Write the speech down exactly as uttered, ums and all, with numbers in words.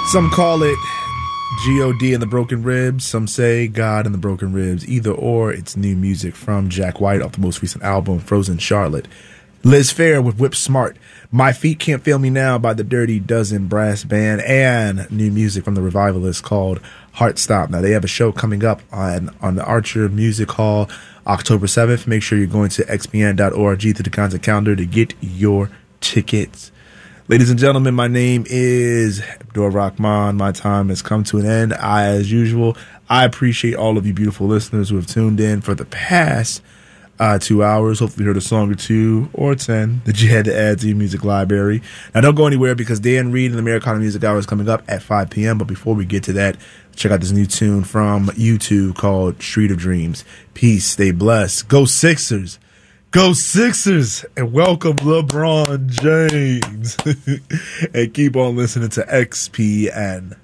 Some call it G O D and the Broken Ribs. Some say God and the Broken Ribs. Either or, it's new music from Jack White off the most recent album, Frozen Charlotte. Liz Phair with Whip Smart. My Feet Can't Fail Me Now by the Dirty Dozen Brass Band. And new music from the Revivalists called Heart Stop. Now, they have a show coming up on, on the Archer Music Hall October seventh. Make sure you're going to x p n dot org to the concert calendar to get your tickets. Ladies and gentlemen, my name is Abdur Rahman. My time has come to an end. I, as usual, I appreciate all of you beautiful listeners who have tuned in for the past uh, two hours. Hopefully you heard a song or two or ten that you had to add to your music library. Now, don't go anywhere because Dan Reed and the Americana Music Hour is coming up at five p.m. But before we get to that, check out this new tune from U two called Street of Dreams. Peace, stay blessed. Go Sixers. Go Sixers, and welcome LeBron James. And keep on listening to X P N.